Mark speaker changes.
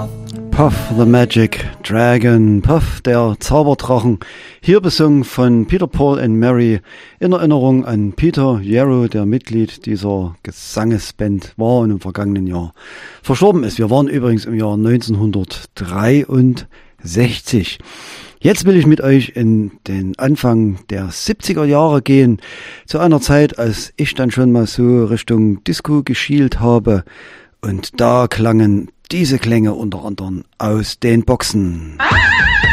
Speaker 1: Puff the Magic Dragon, Puff der Zauberdrachen, hier besungen von Peter, Paul and Mary in Erinnerung an Peter Yarrow, der Mitglied dieser Gesangesband war und im vergangenen Jahr verstorben ist. Wir waren übrigens im Jahr 1963. Jetzt will ich mit euch in den Anfang der 70er Jahre gehen, zu einer Zeit, als ich dann schon mal so Richtung Disco geschielt habe, und da klangen diese Klänge unter anderem aus den Boxen.